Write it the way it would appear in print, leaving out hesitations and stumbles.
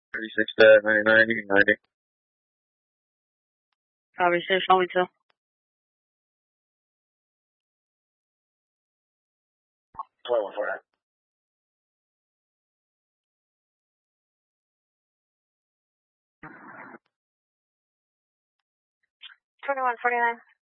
36-99, you can 90. Copy, say, show me too. 2149. 2149.